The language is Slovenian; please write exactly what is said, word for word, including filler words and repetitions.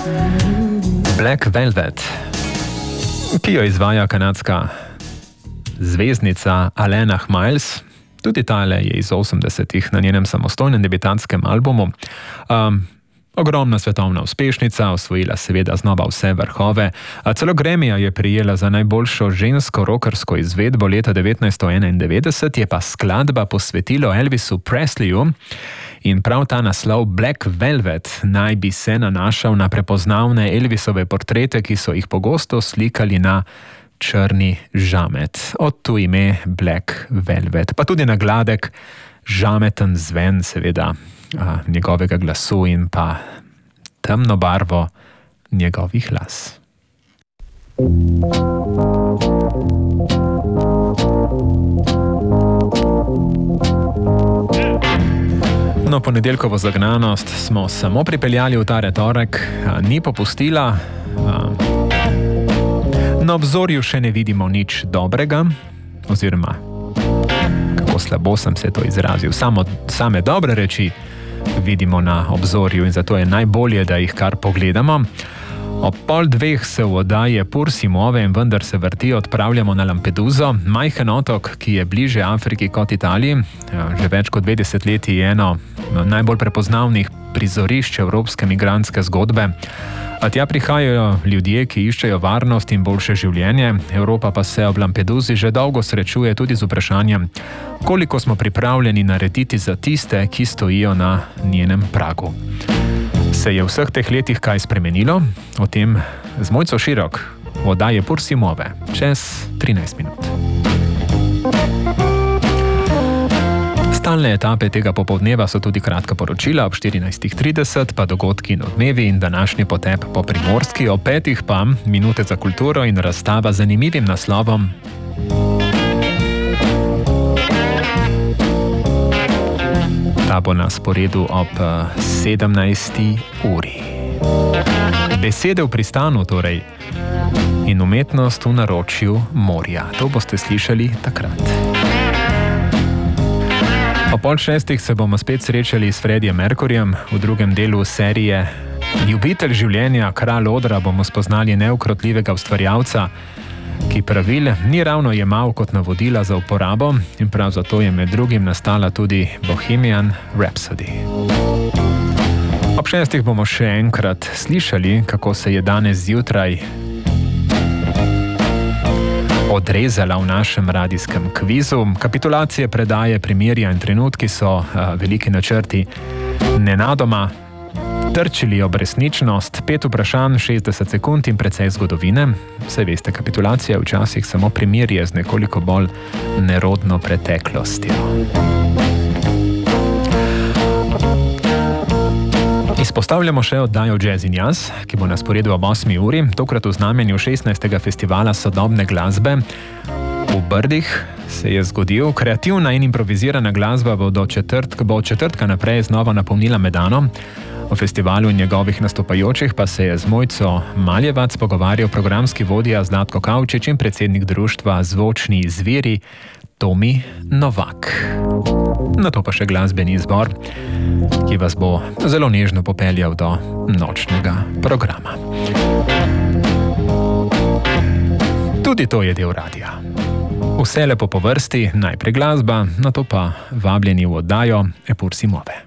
Black Velvet, ki jo izvaja kanadska zvezdnica Alena Miles. Tudi tale je iz osemdesetih na njenem samostojnem debitantskem albumu. Um, ogromna svetovna uspešnica, osvojila seveda znova vse vrhove. A celo Grammyja je prijela za najboljšo žensko rockersko izvedbo leta devetnajststo enaindevetdeset, je pa skladba posvetilo Elvisu Presleyju. In prav ta naslov Black Velvet naj bi se nanašal na prepoznavne Elvisove portrete, ki so jih pogosto slikali na črni žamet. Od tu ime Black Velvet. Pa tudi na gladek, žameten zven, seveda, a, njegovega glasu in pa temno barvo njegovih las. No, ponedeljkovo zagnanost smo samo pripeljali v ta retorek, a, ni popustila. A, na obzorju še ne vidimo nič dobrega, oziroma kako slabo sem se to izrazil. Samo, same dobre reči vidimo na obzorju in zato je najbolje, da jih kar pogledamo. Ob pol dveh se v oddaji Pur si muove in vendar se vrti odpravljamo na Lampeduso, majhen otok, ki je bliže Afriki kot Italiji. Že več kot dve desetletji je eno najbolj prepoznavnih prizorišč evropske migrantske zgodbe. A tja prihajajo ljudje, ki iščejo varnost in boljše življenje. Evropa pa se ob Lampedusi že dolgo srečuje tudi z vprašanjem, koliko smo pripravljeni narediti za tiste, ki stojijo na njenem pragu. Se je v vseh teh letih kaj spremenilo? O tem z Mojco Širok v oddaji Pur si muove čez trinajst minut. Stalne etape tega popoldneva so tudi kratka poročila, ob štirinajstih trideset pa dogodki in odmevi in današnji potep po Primorski, ob petih pa minute za kulturo in razstava z zanimivim naslovom Ta bo na sporedu ob sedemnajsti uri. Besede v pristanu torej in umetnost v naročju morja. To boste slišali takrat. O pol šestih se bomo spet srečali s Freddiem Mercuryjem. V drugem delu serije Ljubitelj življenja, kralj odra bomo spoznali neukrotljivega ustvarjalca, ki pravil ni ravno jemal kot navodila za uporabo in prav zato je med drugim nastala tudi Bohemian Rhapsody. Ob šestih bomo še enkrat slišali, kako se je danes zjutraj odrezala v našem radijskem kvizu. Kapitulacije, predaje, primirja in trenutki so uh, veliki načrti nenadoma trčili ob resničnost. Pet vprašanj, šestdeset sekund in precej zgodovine. Saj veste, kapitulacija je včasih samo primirje z nekoliko bolj nerodno preteklostjo. Izpostavljamo še oddajo Jazz in Jazz, ki bo na sporedu ob osmi uri, tokrat v znamenju šestnajstega festivala sodobne glasbe. V Brdih se je zgodil, kreativna in improvizirana glasba bo, do četrtka, bo od četrtka naprej znova napolnila Medano. O festivalu in njegovih nastopajočih pa se je z Mojco Maljevac pogovarjal programski vodja Zlatko Kavčič in predsednik društva Zvočni izviri Tomi Novak. Na to pa še glasbeni izbor, ki vas bo zelo nežno popeljal do nočnega programa. Tudi to je del radia. Vse lepo po vrsti, najprej glasba, na to pa vabljeni v oddajo Pur si muove.